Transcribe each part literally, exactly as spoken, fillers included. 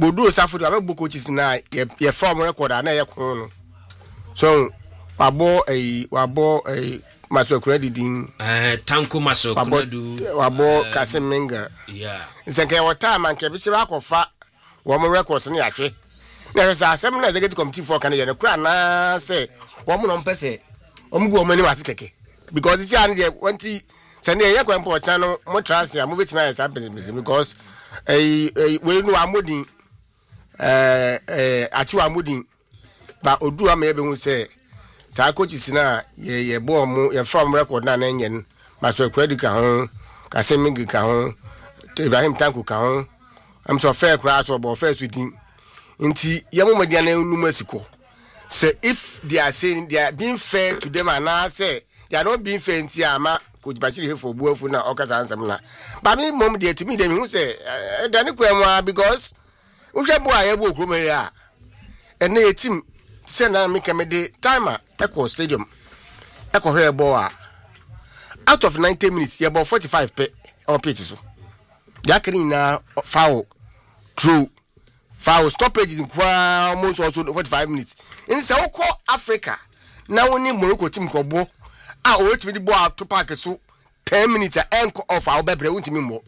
Bodu Safu to have coaches na ye form record na ye kon. So wabo a wabo a Maso Credidin eh Tanko Maso Kunadu wabo Kasemenga. Yeah. Nsenke wota man ke bi se akofa wo mo records na yahwe. Na say asem na executive committee for kan ye no kra na say wo mo no mpese o mo gu o mani wase keke because this year dey twenty send ye kwa important no mo transfer mo betima yes happen because eh we no amodin eh eh ati amodin ba odu am ye be hu say sa coaches na ye ye bo mo ye from record na na nyen Maso Credit ka ho Kasemenga ka ho Ibrahim Tanko ka ho am so fair class or fair suiting nti ye mo media na enu masiko. Say if they are saying they are being fair to them and now say they are not being fair nti ama coach Bashir he for buafu na okasa ansem na ba me mom dey to me dem hu say dani kwamwa because uhwe bo aye bo kroma ya ene ye team say na me kemede timer echo stadium echo here ball out of ninety minutes ye ball forty-five pe on pitch so ya kini na foul true foul stoppage in kwa almost also forty-five minutes in say we call Africa na woni Morocco team ko bo a o wetimi di ball to park so ten minutes enko off our bebre wuntimi mo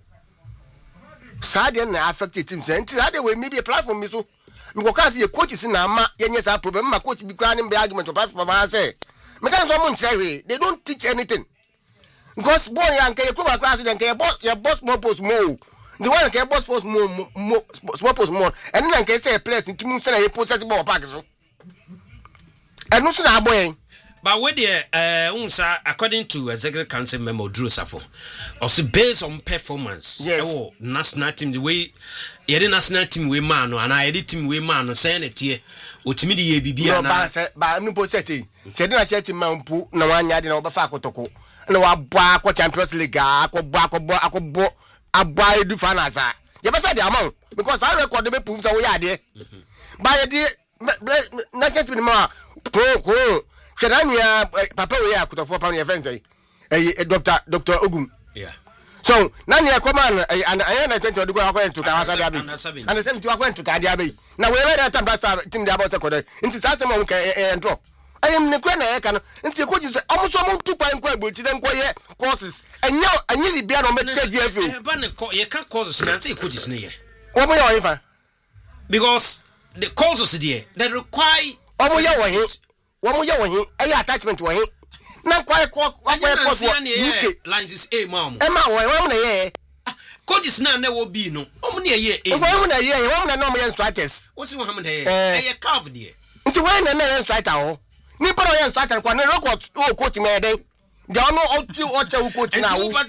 sad na affect team say nti that way maybe a platform me so me go can see coaches na ama yenye sa problem ma coach bi kra ni be argument of platform ma say me can so mo ntire they don't teach anything because boy yanke ye club class den ke boss your boss more post more the one ke boss post more more post more and then can say place ntimi say na ye post ball park so and no so na boy. But with the uh unsa according to executive council member Drew Safo, also based on performance. Yes. Oh, national team the way you the national team we man and I the team we man saying it here. Otimi the ye bibia na. No, but but no poseti. Say na set man pu na wanya de na obafa akotoko. Na wa bua ko Champions League akobua akobua akobo abai du finals a. You be say the amount because I record the proof say we are there. By the national team ma ko ko Kedania papa we akotofo pa na friends eh eh doctor doctor Ogum. Yeah. So nani akoma and I na twenty odi go akwa ntuka wasa dia be. And the same to akwa ntuka dia be. Na we ready time that team dia about second. Nti sa sem on ka eh ntro. Ayem ne kura na e ka no. Nti ko ji so omuso mo tu kwan kwa egbochi den ko ye courses. Enya anyi ni bia no me ka dia fi. Eh ba ne ko ye ka courses na nti coaches ne ye. Omo ye wo fa. Because the courses there that require omo ye wo he. Omo ye wo he. Ayi attachment wo he. Na kwa kwa kwa kwa U K lines is A mom. E ma wo wo na ye. Coaches na na wo bi no. Omo na ye A. Wo na ye, wo na no mo ye strikers. Wo si wo ha mo na ye. E ye carve there. Nti wo na na ye striker ho. Ni pa ye striker kwa na record o coach me dey. They are not out to watch a coach now. Of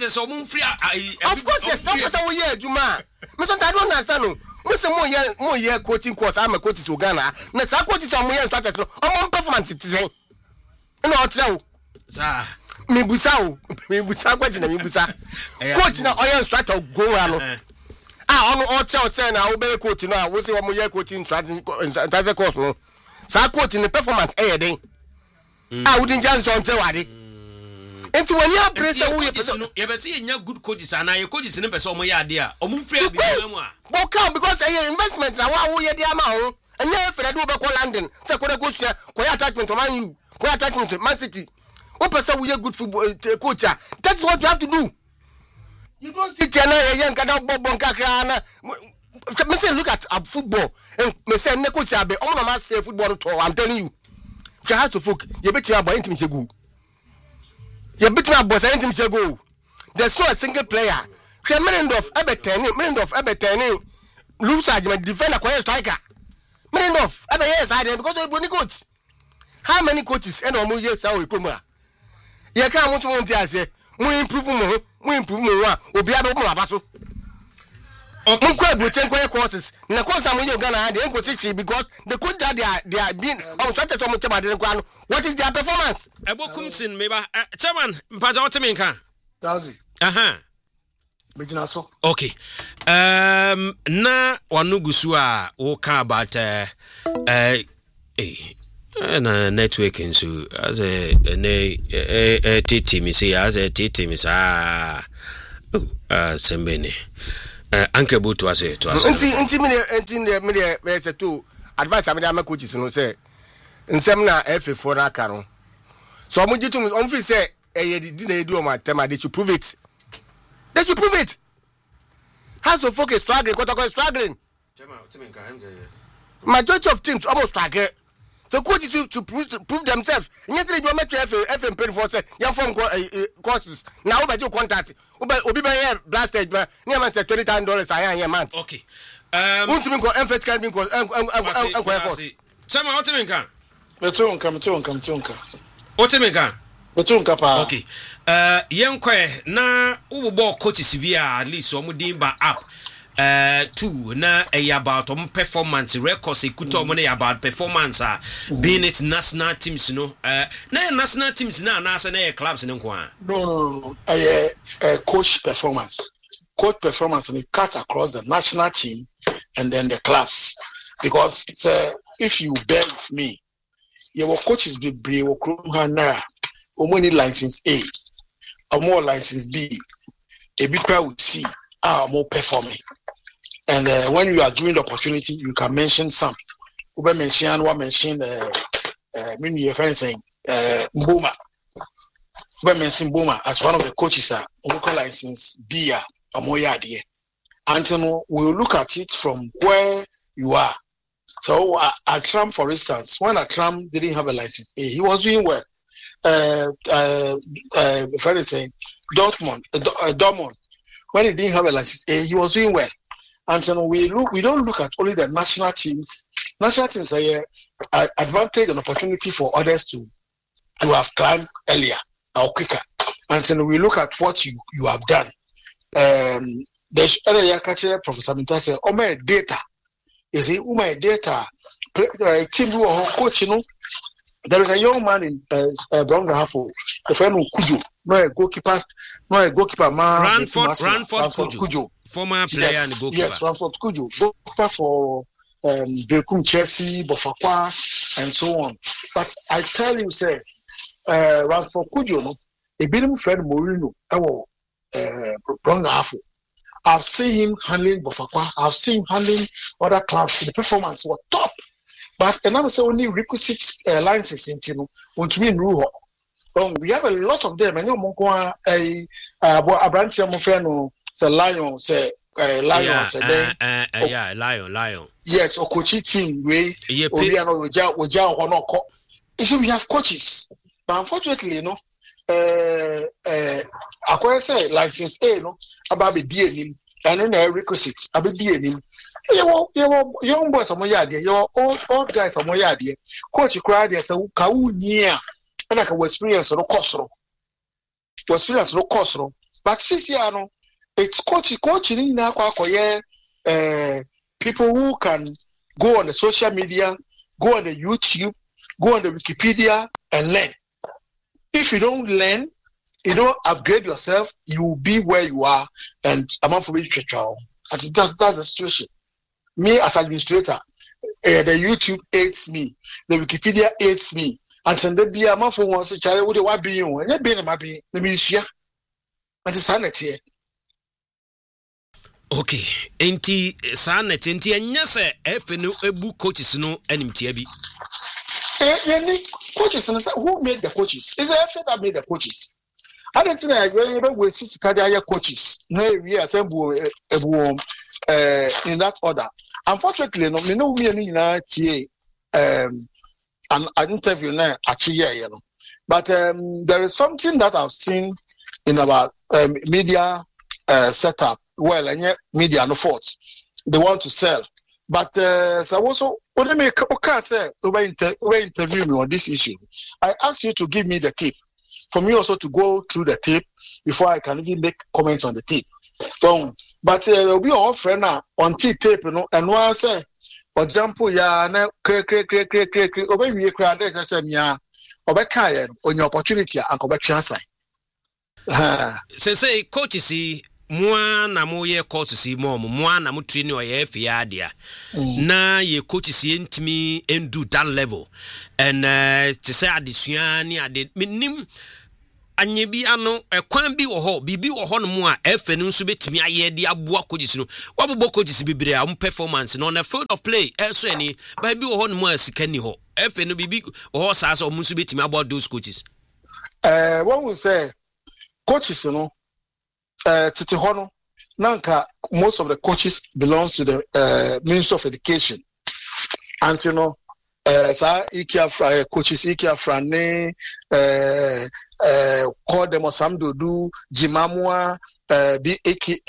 course, yes, that's how we hear Juma. Mister I don't understand. Mister Mo year more year coaching course. I'm a coach in Ghana. Na sa coach is some year starters. I'm on performance citizen. No, tell. Sir. Me busa, me busa question me busa. Coach na oil instructor go ano. Ah, on all tell say na obey coach now. We say one year coaching strategy course no. Sa coach in the performance eh den. Ah, we didn't just on tell wade. Enti when you brace who you person you be say nya good coaches and your coaches no person omo ya ade a omo free bi mu a go come because eh investment na wa wo ye dey ama ho enya e fere do be call London say ko dey go sua ko ya attachment to Man U ko ya attachment to Man City o person we good football coach that's what you have to do. You don't sit here na ye nka da bobo nka kra na me say look at uh, football and me say ne coach abe omo na ma say football to I'm telling you you have to folk you bet you about intim chegu. You beat my boss anything say go. There's not a single player. Menendorf ebe ten, Menendorf ebe ten. Lose argument defender kwa striker. Menendorf ebe yes I because we bring coach. How many coaches and omo ye say we come. Ye kan mo tun ntia say, mo improve mo, mo improve mo wa, obi ado mo abaso. Okay. Kwa ebrochen kwa courses. Na course am you Ghana dey go sixty because the coach that they are they are being on so tell some chama dey kwa. What is their performance? Ebokum sin meba chairman mpaja otimi nka. Dazi. Aha. Mejina so. Okay. Um na wanugusu a wo ka about uh eh na networking so as a ne eh titi mi say as a titi mi sa uh sembene eh anke bo to ase to ase nti nti me nti me me say to advice am dey am coaches no say nsem na F A four na aka no so omo jitu omo fi say eh di na edu o ma tema they should prove it they should prove it has to focus struggling kotoko struggling majority of teams almost struggle so coaches to, to, prove, to prove themselves yesterday you met F A F A paid for say you form courses now oba you contact oba obi be here blasted man near man say twenty thousand dollars a year month okay um want to me go emphasis can be course en course Chama what me kan Metro nka metro nka metro nka what me kan metro nka pa okay uh yenkwe na wo coaches bi at least omo din ba app uh two na a about um performance records ekuto omo na about performance ah being it national teams no uh na national teams na na say na clubs no nko ah no no no a uh, coach performance coach performance and cut across the national team and then the clubs because uh, if you bear with me your coaches be brave or krum na omo ni license A omo license B a big crowd would see ah more performing. And uh, when you are given the opportunity, you can mention some. Ube mention one mention uh uh many your friends saying uh Mboma. Ube mention Mboma as one of the coaches are local license B or Moya dear. And so we'll look at it from where you are. So uh, at Trump, for instance, when at Trump didn't have a license A, he was doing well. Uh uh uh friend saying Dortmund uh, uh, Dortmund, when he didn't have a license A, he was doing well. And so we look, we don't look at only the national teams. National teams are an uh, advantage and opportunity for others to to have climbed earlier or quicker. And so we look at what you, you have done. Um, there's earlier catcher Professor Minta said, "Oh my data, you see, oh my data, uh, team who are coach, you know." There is a young man in uh, uh, Brongahafo, the friend of Kujo, no a goalkeeper, no a goalkeeper man. Ranford, Ranford, Ranford Kujo. Kujo. Former player yes, and goalkeeper. Yes, Ranford Kujo, goalkeeper for um, Bekum, Chelsea, Bofakwa, and so on. But I tell you, sir, uh, Ranford Kujo, no, a bit of friend Mourinho, our Brongahafo. I've seen him handling Bofakwa. I've seen him handling other clubs. The performance was top. But another say only requisite uh, licenses in Tino, want to be in Ruho. Um, we have a lot of them. I know Monkoa, a a branch of Mofeno, say Lion, say Lion, yeah, say uh, uh, uh, yeah, Lion, Lion. Yes, or coaching team, we, Obiano, Oja, Oja, Honoko. So we have coaches. But unfortunately, you know, uh, uh, I say license A, no, about the D N M, and then requisites, about D N M. You you young boys on my yard, your old old guys on my yard. Coach cried as a cow near, and I can experience no costro. Was experience no costro. But Siciano, it's coach coaching now. Uh, people who can go on the social media, go on the YouTube, go on the Wikipedia, and learn. If you don't learn, you don't upgrade yourself, you will be where you are, and I'm not for me to try. And that's that's the situation. Me as administrator, uh, the YouTube hates me, the Wikipedia hates me, and so there be a man for once a child with what be you, and you be in my be the ministry, and the sanity. Okay, enti sanity, enti anya se F no ebu coaches no enim tia bi. Eh, any coaches who made the coaches? Is the F that made the coaches? I don't think I really with physical coaches. No, we are uh, in that order. Unfortunately, no, me no me na tie um an, an interview na actually, you know. But um, there is something that I've seen in our um, media uh, setup. Well, and yet media no fault. They want to sell, but uh, so also when they make okay say over inter interview me on this issue, I ask you to give me the tip. For me also to go through the tape before I can even make comments on the tape. So, but uh, we all friend now on tape, you know, and one say, for example, ya na cre cre cre cre cre cre. Obe we cre ade say say ya. Obe kai on your opportunity and obe chance. Say say coach see moi na mo ye coach see mo moi na mo train o ye fia dia. Na ye coach see ntimi endu that level. And uh, to say addition ni ade minim anyebi ano ekwan bi wo ho bibi wo ho no mu a efe no nso betimi aye de aboa coaches no wabobɔ coaches bebre a um performance no on a field of play eso ani ba bi wo ho no mu a sika ni ho efe no bibi wo ho saa so um nso betimi aboa those coaches eh what we say coaches no eh tete ho no nanka most of the coaches belongs to the uh, Ministry of Education and you know uh, sa ikiafra coaches ikiafra ne eh Uh, call them Osamdo do Jimamua uh, be eki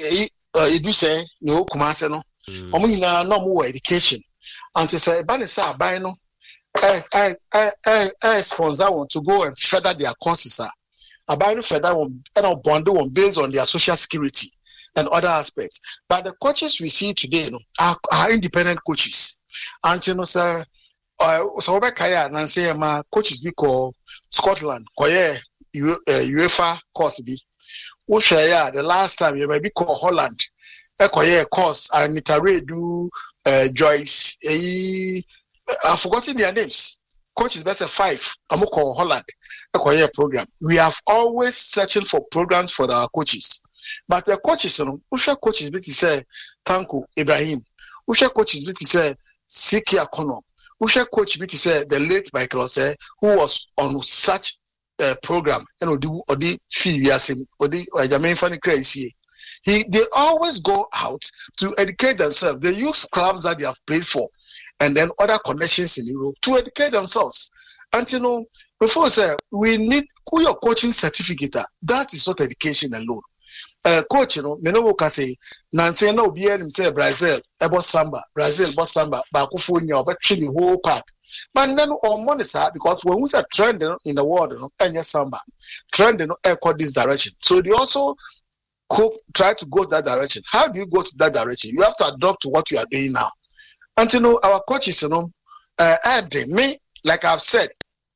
edu say no kumase no omo nyina no mo education and say banisa aban no eh eh eh eh sponsor want to go and further their courses aban further one and bond one based on their social security and other aspects, but the coaches we see today no are, are independent coaches and you know say uh, so we kaya na say ma coaches be call Scotland, koye UEFA course bi. Wo share ya the last time you maybe call Holland. E koye course Anita Ray do uh, Joyce. Eh, I've forgotten their names. Coaches best five. I'm call Holland. E koye program. We have always searching for programs for our coaches. But the coaches, you know, wo share coaches be to say Tanko Ibrahim. Wo share coaches be to say Siki Akono. Usha coach B T said the late Michael Ose, who was on such a uh, program, and Odi Odi Fibiasim, Odi Jamin Fanny Crazy. He they always go out to educate themselves. They use clubs that they have played for, and then other connections in Europe to educate themselves. And you know, before say we need your coaching certificate. That is not education alone. Uh, coach, you know, me no can say Nancy no be him say Brazil, ebo samba, Brazil, bo samba, ba kufu nya oba twi the whole park. But then on money sir, because when we say trend in the world, you know, any samba, trend you know, echo this direction. So they also co- try to go that direction. How do you go to that direction? You have to adopt to what you are doing now. And you know, our coaches, you know, uh, add me, like I've said,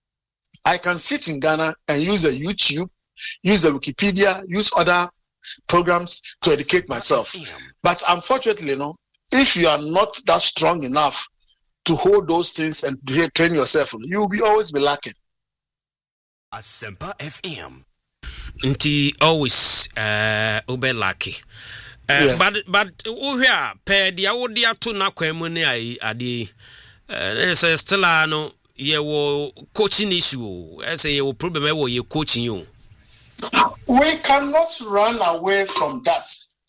I can sit in Ghana and use the YouTube, use the Wikipedia, use other programs to educate myself. But unfortunately, you know, if you are not that strong enough to hold those things and train yourself, you will be always be lacking. Asempa F M. Nti always uh ube lucky. Uh, yeah. But but uhia pe dia wo dia to na kwemu ne ai ade uh say still no ye wo coaching issue. I say ye wo problem e wo ye coaching you. We cannot run away from that.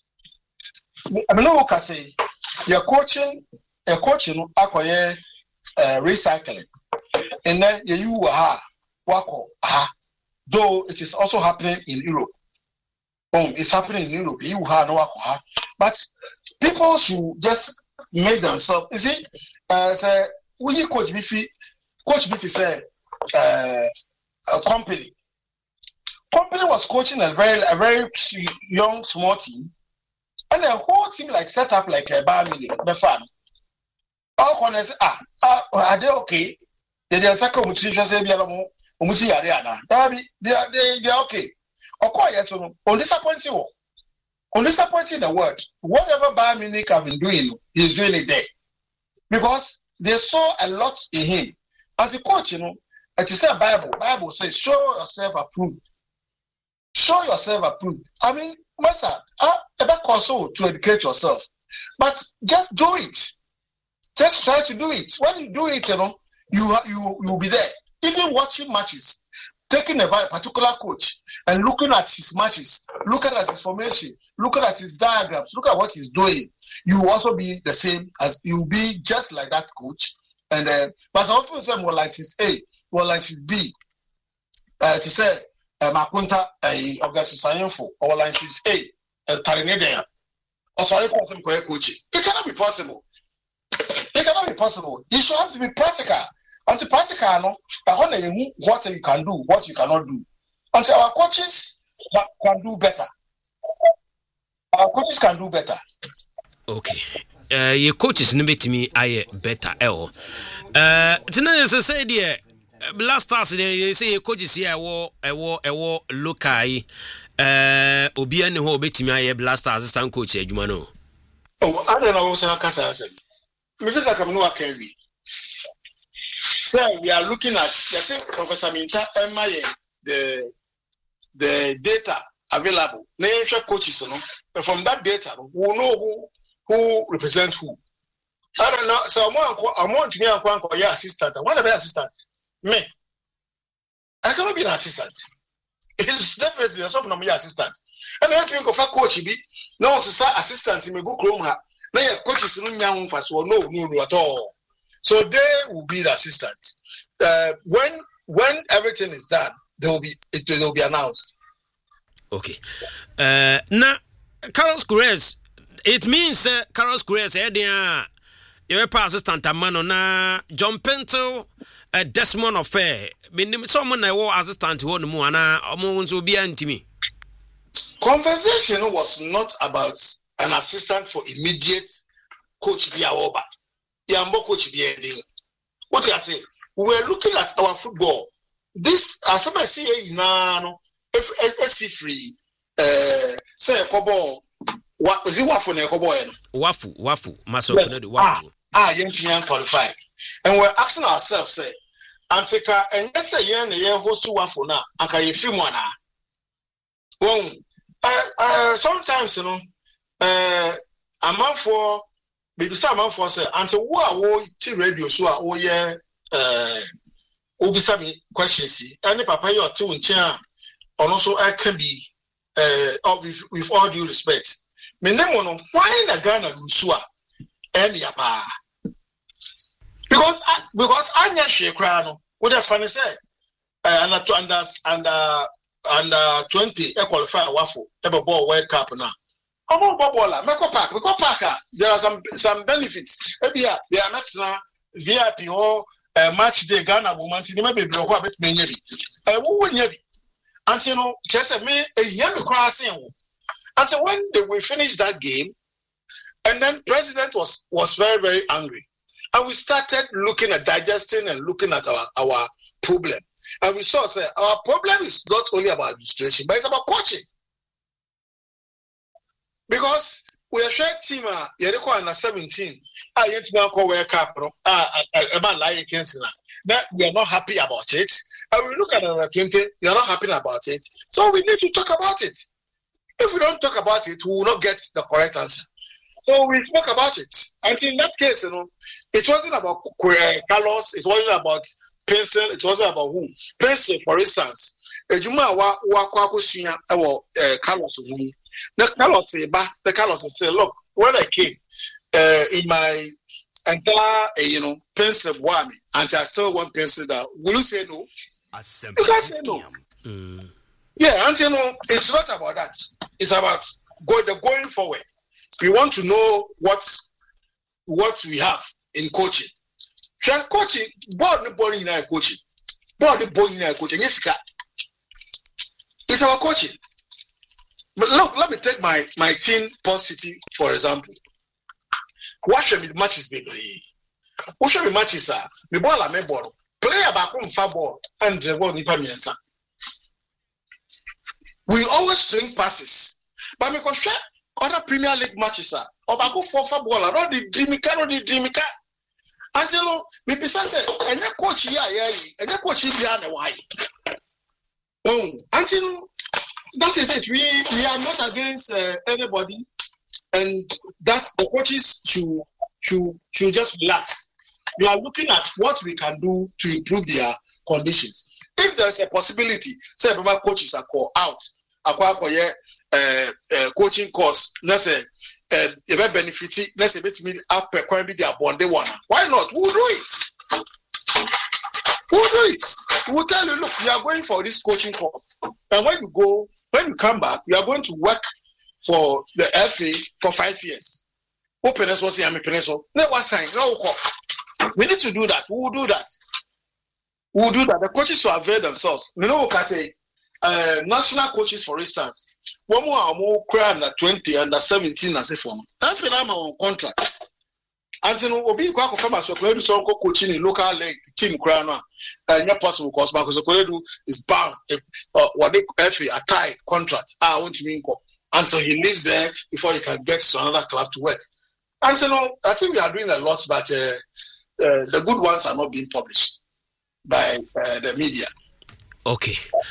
I mean, what I say, you're coaching, a coaching, akoye recycling, and then you are wako ha. Though it is also happening in Europe. Um, it's happening in Europe. You have no wako ha. But people should just make themselves. You see, uh, say we coach Bifi, coach Bifi say uh, a company. Company was coaching a very a very young small team, and the whole team like set up like a bar meeting. The fan, all corners ah ah are they okay? They they say come to say be alamo umuti yare ana. They are they they are okay. Of course yes no. On disappointing one, on disappointing the word. Whatever Bayern Munich have been doing, he's doing it there because they saw a lot in him. As a coach, you know, it is a Bible. Bible says, "Show yourself approved." Show yourself approved. I mean, Master, ah, about console to educate yourself, but just do it. Just try to do it. When you do it, you know, you you you'll be there. Even watching matches, taking a particular coach and looking at his matches, looking at his formation, looking at his diagrams, look at what he's doing. You will also be the same as you'll be just like that coach. And uh, but I often say more license A, more license B. Uh, to say. Makunta a organization for or license A and Tarinidea. Or sorry, coach. It cannot be possible. It cannot be possible. It should have to be practical. Until practical, no, what you can do, what you cannot do. Until our coaches can do better. Our coaches can do better. Okay. Uh, your coaches never to me I better. L. Uh, tonight as I said, dear. Last time they say coaches here wo ewo ewo lokai eh obi ani ho betimi aye blaster assistant coach adwuma no. Oh, I don't know what I can say. Me feel like I'm no akenwi. So we are looking at, I think Professor Minta Emma, the the data available. Name coaches, you know, and from that data, we know who who represents who. I don't know. So I'm one. I'm one to me. I'm one. Yeah, assistant. I want to be assistant. Me. I cannot be an assistant. It's definitely something. I'm your assistant. And I think of a coach. Be no assistant. Me go Chrome. Now your coaches no young for so no no no at all. So they will be the assistant. Uh, when when everything is done, they will be it will be announced. Okay. Uh, now, Carlos Queiroz. It means uh, Carlos Queiroz. Eh, dia. You pass assistant amano na John Pinto, uh, Desmond Affair. Meaning someone I war assistant who no more na omo will be anti. Conversation was not about an assistant for immediate coach Biaoba. Yambo coach Biending. What I say? We were looking at our football. This as I see now, if S C free, uh, say Kobo. What is it? Wafu na Kobo eno. Wafu, wafu, maso yes. Wafu. Ah, ah, young young qualify, and we're asking ourselves, say, Antika, and let's say young young host to Wafu na, anka ye film one na. Well, uh, uh, sometimes you know, uh, a man for maybe some man for say, until what wo ti radio so a oh yeah, uh, obisa me questions. Any papa you are two in chair, and also I can be, uh, with with all due respect. Me name no why na Ghana Rusua and yapa because I, because anya hwe kra no what the funny say uh, under under under under twenty e qualify wafo e be ball World Cup na omo bobola me ko park me ko park there are some some benefits e bia bia na V I P or uh, match day Ghana woman ti me be bro ko abet me nya bi e wo wo nya bi anti no chese me e yam kra sen wo. Until when they, we finished that game, and then President was, was very, very angry. And we started looking at digesting and looking at our, our problem. And we saw, say, our problem is not only about administration, but it's about coaching. Because we are sharing team, Yeriko under seventeen, I yet to go World Cup, a man like against that we are not happy about it. And we look at under twenty, we are not happy about it. So we need to talk about it. If we don't talk about it, we will not get the correct answer. So we spoke about it. And in that case, you know, it wasn't about Carlos, it wasn't about Pencil, it wasn't about who. Pencil, for instance, Ejuma wa wa kwa kusunya ewo Carlos who. The Carlos say ba, the Carlos say, look, when I came uh, in my entire, uh, you know, Pencil wami, and I still want Pencil that. Will you say no? You can't say no. Mm. Yeah, and you know, it's not about that. It's about go, the going forward. We want to know what what we have in coaching. Coaching, board the ball in our coaching. Board the ball in our coaching. Yes, it's our coaching. But look, let me take my, my team Port City, for example. What should be matches, baby? What should be matches? Are the ball a me ball. Player back on far ball and the ball nipa miensa. We always drink passes, but because other Premier League matches are Obako for football, I don't the dreamica, not the dreamica. Until we say, and your coach here, and your coach here, and why? Oh, until that is it. We we are not against uh, anybody, and that's the coaches should should should just relax. We are looking at what we can do to improve their conditions. If there is a possibility, say my coaches are called out. Akwa akoye uh, uh, coaching course let's say uh, if I benefit let's say between up kwan bi dia bonde one why not we'll do it we'll do it we'll tell you look you are going for this coaching course and when you go when you come back you are going to work for the F A for five years open us was am peneso no what sign no we need to do that we will do that we will do that the coaches to avail themselves you know what I say. Uh, national coaches, for instance, one more more under twenty, under seventeen, as a form. That's when I'm on contract. And so, Obi Kwako Farmers were playing some coaching in local league team crown. And not possible because Marcus Okoredu is bound uh, what they F A a tie contract. I want to mean, and so he lives there before he can get to another club to work. And so, I think we are doing a lot, but uh, uh, the good ones are not being published by uh, the media. Okay.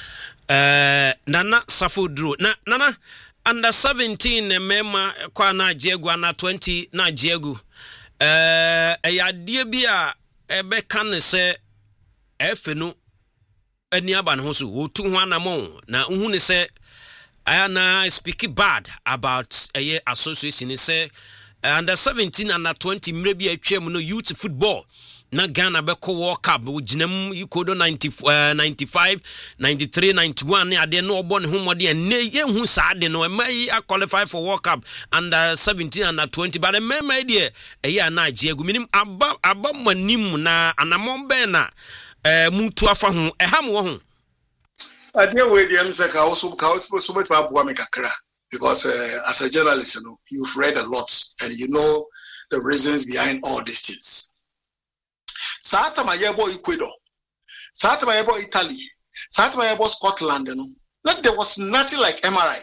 uh, Nana Safudro na Nana under seventeen mema kwa na Diego na twenty na Diego eh ya die bia ebe kan se efenu ani aba ne ho so otu ho anamo na hu ne se ana speak bad about a association say under seventeen and twenty mre bia atwam no youth football na Ghana beko World Cup ginam yikodo ninety-five ninety-three ninety-one ne ade no obo ne homode ene ye hu saade no mai a qualify for World Cup under seventeen and twenty but the mema ide eya na agiegu minim aba aba manim na anamon be na eh mutu afa ho eham wo ho ade we dem say ka also ka so much abua me kakra because uh, as a journalist you know you've read a lot and you know the reasons behind all these things. Sata mayebo Ecuador, Sata mayebo Italy, Sata mayebo Scotland, you know, that there was nothing like M R I.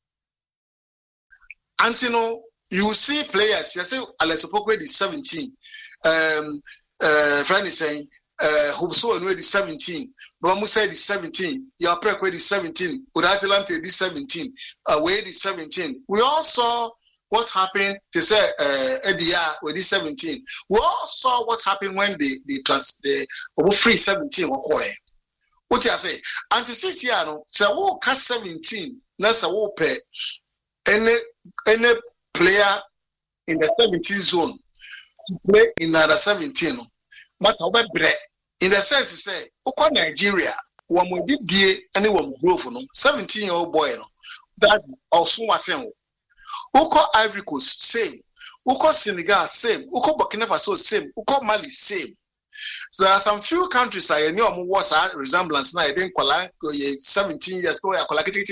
And you know, you see players, you say Alessio Pogba is seventeen, um, uh, friend is saying, uh, Hubso and is seventeen, Bamu said is seventeen, your Prequid is seventeen, Uratilante is seventeen, uh, Wade is seventeen. We all saw what happened to say uh Edia with this seventeen. We all saw what happened when they they trans the over free seventeen or what you say? And to see here no so we cast seventeen, that's a wo pay any any player in the seventeen zone to play in the seventeen. But over in the sense say Oko Nigeria, one we did die anyone growth no seventeen year old boy no that also was saying Uko Ivory Coast, same. Uko Senegal, same. Uko Burkina Faso, same. Uko Mali, same. So there are some few countries I know what's a resemblance now. I think seventeen years ago,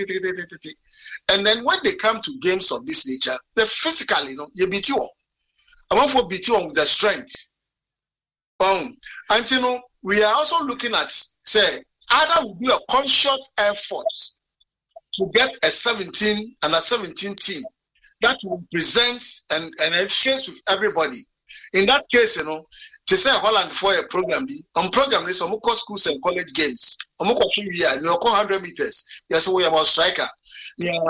and then when they come to games of this nature, they physically, you know, you beat you. I want for beat you with the strength. Um, and you know, we are also looking at say either will be a conscious effort to get a seventeen and a seventeen team that will present and, and exchange with everybody. In that case, you know, to say Holland for a program, on program is on schools and college games. On you one hundred meters. Yes, we are about striker. Yeah,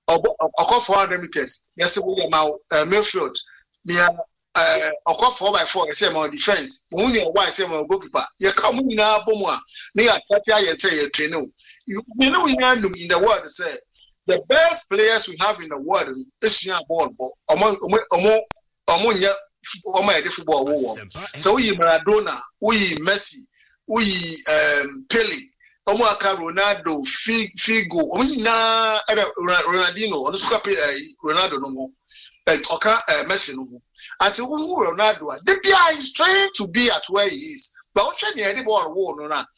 or four hundred meters. Yes, we are about uh, midfield. Yeah, uh, four by four. Yes, about defense. Only a white say about goalkeeper. You come in now, Bomwa. Near Satia, you say you train. You know, we know in the world say. The best players we have in the world is ball, among among among football war. So we Maradona, we Messi, we um Pele, Omoaka Ronaldo, Figo, we na Ronaldinho, Ronaldo no more, Oka Messi no more. Until Ronaldo, the guy is trying to be at where he is, but what training any ball war no na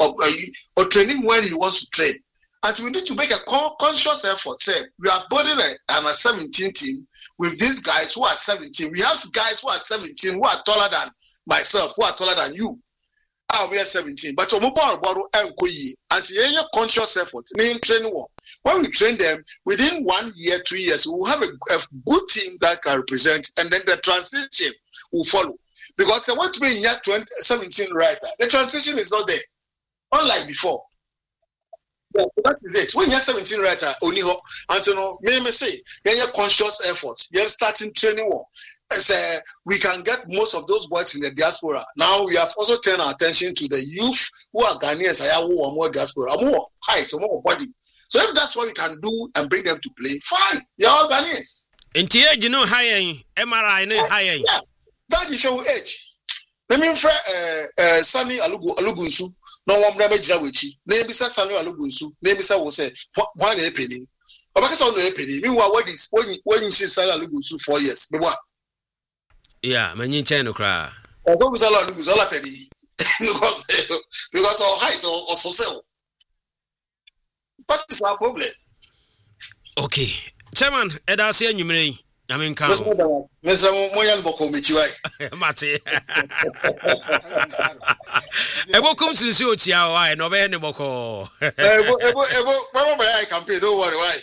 or training when he wants to train. And we need to make a conscious effort. Say we are building a, an a seventeen team with these guys who are seventeen. We have guys who are seventeen who are taller than myself, who are taller than you. Ah, we are seventeen. But we borrow borrow and a conscious effort. Mean training work. When we train them within one year, two years, we will have a, a good team that can represent, and then the transition will follow. Because they want to be in year twenty seventeen right now. The transition is not there, unlike before. Yeah, that is it. When you're seventeen right now, only hope. And you know, me me say, you're conscious efforts. You're starting training work. As uh, we can get most of those boys in the diaspora. Now we have also turned our attention to the youth who are Ghanaians. I have more diaspora, more height, more body. So if that's what we can do and bring them to play, fine. You're all Ghanaians. In T A, you know, high M R I, no high. Yeah, that is your age. Let me friend, uh, uh, Sunny Alugu Alugunsu. No one never jawichi. Maybe say Sunny Alugunsu. Maybe say will say one a penny. But because on a penny, meanwhile, what is when you when you see Sunny Alugunsu four years? But what? Yeah, man, you change no cry. I don't say Alugunsu all penny because because our height or or so. What is our problem? Okay, Chairman, Edasi and you may. I mean, come. Mister Moyan Boko Michiwai. Mate. Ebo come to see what you are. No, be any boko. Ebo, Ebo, Ebo. Why may I campaign? Don't worry. Why?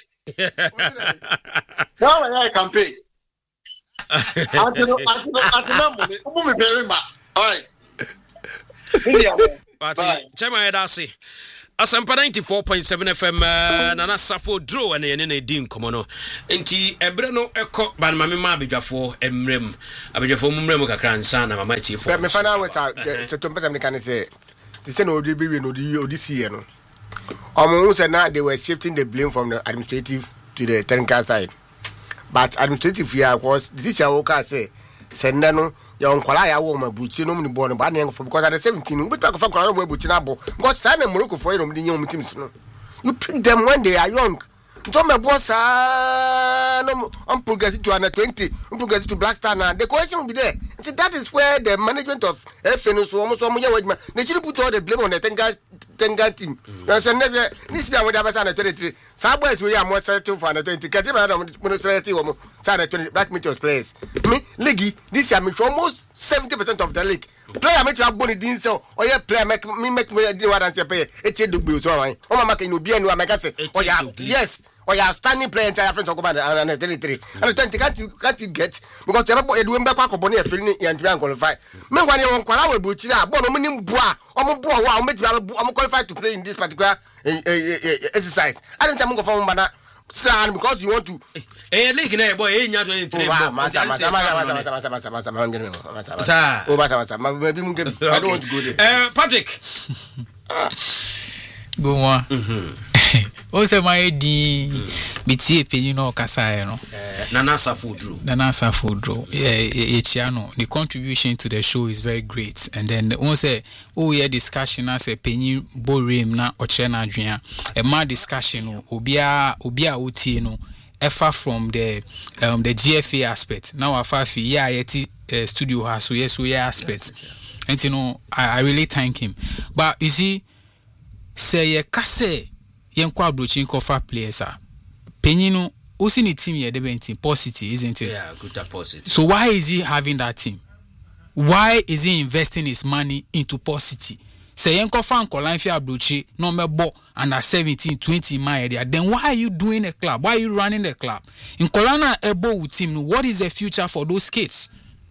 Why may I campaign? Antino, Antino, Antino, money. Who me pay me? All right. But Chairman Edasi. Asampa ninety-four point seven F M uh, Nana Safo Dro and Yene Din Komono. Enti Ebreno Eko Ban Mamma Bijafo Emrem Abijafo Mumremo Kakran Sana Mama Chief. Me fana was out to Tumpam can say the same old baby no Odyssey. Almost and now they were shifting the blame from the administrative to the technical side. But administrative here was this Yawoka say Sendano, young Kolaya woman, Buchino, born by because at the seventeen, we talk of Kolaya Buchinabo, because San and Morocco for the young teams. You pick them when they are young. John Bossa, I'm progressing to under twenty, I'm progressing to Black Star now. The question will be there. See, that is where the management of F N O so almost they should put all the blame on the Tenga Tenga team. There's a never this be what I under twenty-three. Subways we are more settled for under twenty. Municipality or Sana twenty Black Meteors players. Me, League, this year makes almost seventy percent of the league. Player make you have bonny din so or your player make me make me do what I say pay. It's a do so right. Oh, my making you be and I say, oh, yeah, yes. Or you are standing player entire friends talk about under twenty-three. And twenty can't you can't you get because everybody doing back up on a feeling and try and qualify. Me when you want Kwala we Buchira, but no minimum boa, or boa, I'm I'm qualified to play in this particular exercise. I don't think I'm going to Son, because you want to. Eh, league na boy, eh, nya twenty-three. Oh, masa, masa, masa, masa, masa, masa, masa, masa, masa. Oh, masa, masa. Maybe we can. I don't want to go there. Eh, Patrick. Go on. Mhm. O se ma edi bitie penyi no kasa no. Nana Safo Dro. Nana Safo Dro. Yeah, Echiano. The contribution to the show is very great. And then one say, oh yeah, discussion as a penyi borim na ochena adwea. A ma discussion no obia obia oti no efa from the um the G F A aspect. Now afa fi yeah yeti uh, studio has so yes so yeah aspect. And you know I, I really thank him. But you see say ye kase yenkwa abrochi kofa players are penino osi ni team ye de bentin positive isn't it? Yeah, good positive. So why is he having that team? Why is he investing his money into positive? Say yenkofa nkola nfi abrochi no mebo under seventeen twenty my there. Then why are you doing a club? Why are you running the club? Nkola na ebo with team, what is the future for those kids?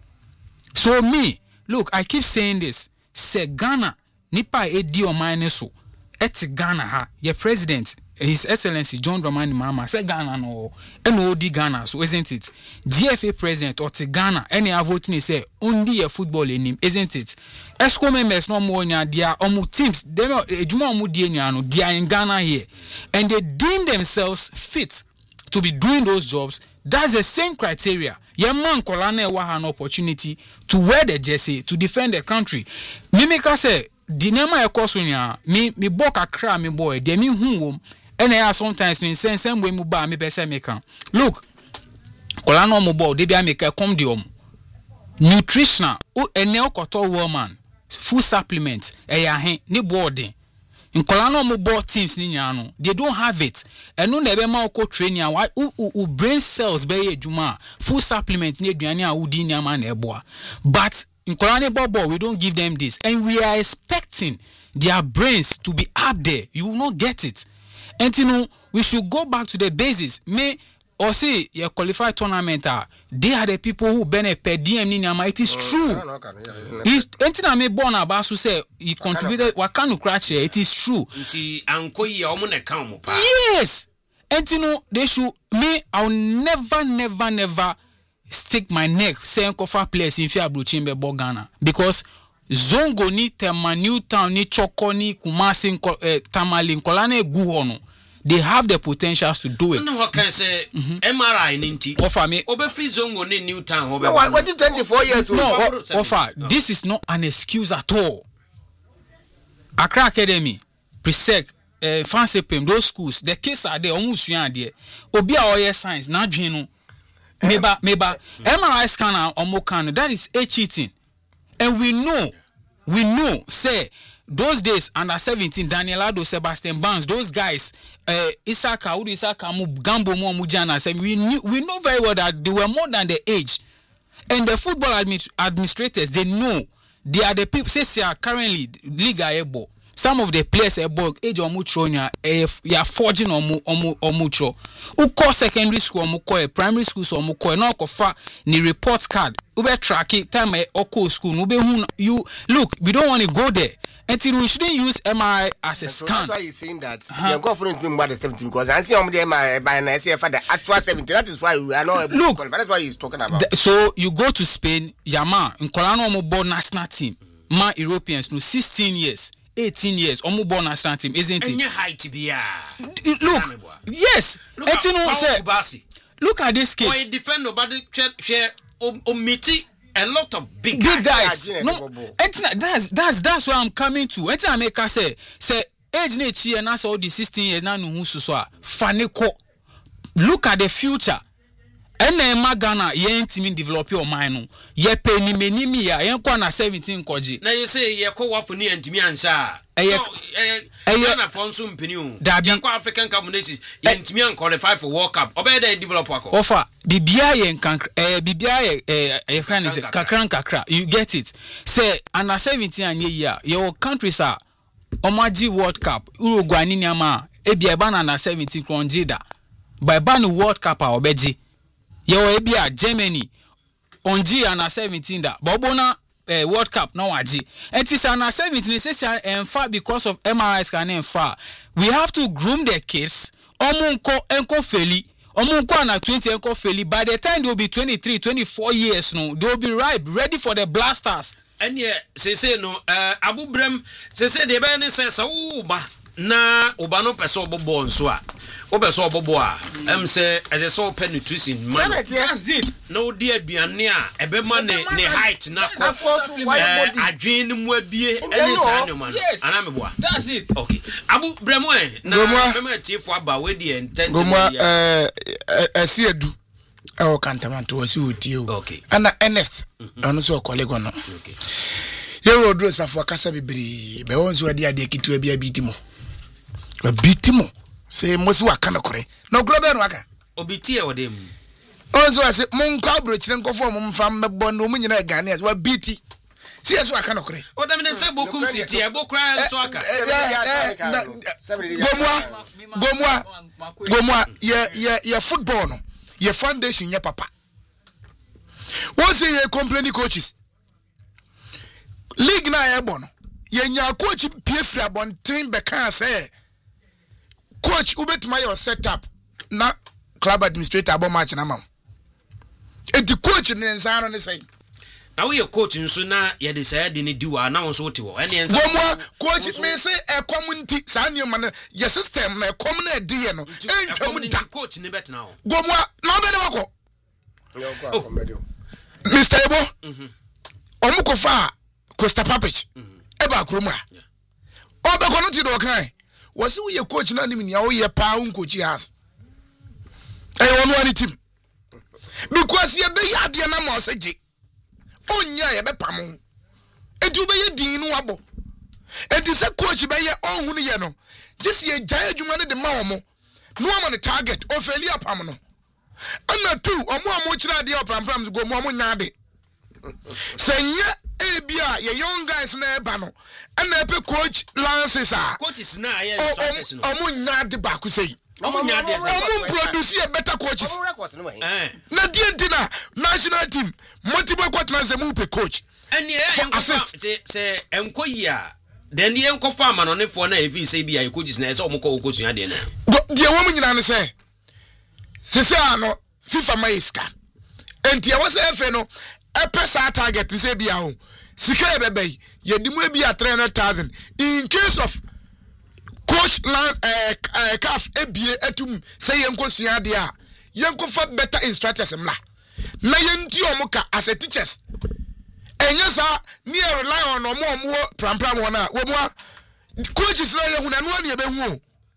So me, look, I keep saying this. Say Ghana nipa edi o mine so et Ghana ha your president His Excellency John Dramani Mahama say Ghana no and O D Ghana so isn't it? G F A president or to Ghana any voting say only a football in him isn't it? Esco members no more nya dia omu teams they no ejuma omu die nya no dia in Ghana here and they deem themselves fit to be doing those jobs. That's the same criteria. Your man Kolana wa an opportunity to wear the jersey to defend the country. Mimika say dinema ekosunya mi mi boka kra mi boy de mi hu wom ene ya sometimes in sense we mu ba mi pese me kan look kola no mo ball de bia me ka come de om nutritional o ene okoto woman full supplement e ya hen ni boarding in kola no mo ball teams ni nya no they don't have it eno na be ma ko training wa u brain cells be adwuma full supplement ni aduane a udi ni ama na eboa but in Kolani Bobo, we don't give them this. And we are expecting their brains to be up there. You will not get it. And you know, we should go back to the basis. May or say your qualified tournament are they are the people who benefit per D M Ninama. It is true. He's anything me born about to say he contributed what can you crash here? It is true. Yes. And you know, they should me, I'll never, never, never stick my neck saying kofa players in fear Bruchimbe Bogana because Zongo ni Tema Newtown ni Choko ni Kumasi uh, Tamale Nkolane Guhono they have the potentials to do it. No, what can say M R I ninety offer me obe free Zongo ni Newtown obe. No, what did twenty-four years old? No, offer no. This is not an excuse at all. Accra Academy, Presec, uh, Fancy Pem, those schools, the kids are there almost there. Obi a oye science na dwino. Meba, meba, M R I scanner or Mokano, that is a cheating. And we know, we know, say, those days, under seventeen, Daniel Ado, Sebastian Barnes, those guys, uh, Isaka, Udi Isaka, Gambo, Mujana, say, we knew, we know very well that they were more than the age. And the football admi- administrators, they know, they are the people, say, say, currently, Liga Ebo, some of the players e boy age omu tro nya e ya forging omu omu omu tro uko secondary school omu ko primary school so omu ko na okofa ni report card ube track it time e oko school ube hu you look we don't want to go there until we shouldn't use M R I as a so scan. that's why you're saying that uh-huh. Go for it more than seventeen because I see on the M R I by I see for the actual seventeen. That is why we are not able look, to that's why he's talking about. The, so you go to Spain, Yama, in Colano Omo national team, ma Europeans no sixteen years, eighteen years, Omo born national team, isn't it? height be look, yes. Look, Etino say, look at this case. Why defend nobody share omiti a lot of big, big guys. guys. No, Etina, that's that's that's where I'm coming to. Etina make us say say age na chi and that's all the sixteen years na no hu so a faniko. Look at the future. Ene magana ye ntimi develop your mind no. Ye pe ni menimi ya ye kwa na seventeen koji. Na you say ye ko wafo ni ntimi ansa. Eye eye na fonso mpini o. Ye kwa African communities ye ntimi an qualify for World Cup. Obe dey develop akọ. Offer bibia ye nkan eh bibia ye eh ye friend is kakran kakra. You get it. Say under seventeen anye year your countries are omaji World Cup. Uruguay ni ama e bia ba na under seventeen kronjida. By ban World Cup a obeji. Yo ebia Germany on G and seventeen da bobona uh, World Cup no waji and it's an seventeen say and far because of M R I scan and far we have to groom their kids omunko enko feli omunko na twenty enko feli by the time they will be twenty-three twenty-four years no they will be ripe ready for the blasters and yeah say say no uh, Abu Brem say say they be say so ba na oba no pese obobo nso a obeso obobo a em say e say open nutrition man that's it no di aduane a ebe ma ne ne height na ko adwen ni mu abie ene sa nyoma no ana meboa that's it okay Abu Bremo e na mema tiefo aba we di intent gomwa eh esi edu e o kantamanto wasi otie o okay ana Ernest ono so kolego no okay ye rodro safo akasa bibiri be won so ade ade kitu abia bitimo bitimo say mosi waka na kore no globe no waka obiti e odem onzo ase monka brochire nkofo mo mfa mbebo no mu nyina gane as wa biti si yeso waka na kore odem ne se bokum city e bokra so aka gomwa gomwa gomwa ye ye ye football no ye foundation ye papa won say ye complaining coaches league na ye bono ye nya coach pie fra bonten be kan say coach ubetuma your setup na club administrator abo match na mam e di coach ne nsano ne say na we coach nso na ye de say de ne diwa na won so te wo ene ensa gomwa coach me say e community san man ye system na e com na de ye no entwam da coach ne betna ho gomwa na be de wako yo ko akomedio Mister Ebo mhm omuko fa Costa Papich e ba kroma obe kono ti do kan wasi wo ye coach na nim nia wo ye pa un coach has e wonu ani team because ye be ya de na ma oseje onya ye be pam e du be ye din no abo e di se coach be ye onhunu ye no just ye gya adwuma ne de ma wo mo no am on target o feli apam no ana two omo omo kira de opam pam go mo omo nya de senya ebia ye young guys na eba no na epe coach lances a coaches na ye strategies no omo nya de ba ku sei omo nya de omo produce a better coaches eh na die ntina national team multiple coach na ze mu pe coach and ye say say enkoyi a then ye enko farm no ne for na evi say bia coaches na say omo ko coach nya de na die wo mu nyina ne say sese ano FIFA maiska enti e wo say efe no e pesa target say bia ho sika bebe ye dimu e bia three hundred thousand in case of coach lance eh uh, calf ebie atum say yenko sua de a yenko fa better instructors mla na yenti omuka as a teachers enya sa ni rely on omo omo pram pram wona wo mo coaches na ye hu na no na ye be hu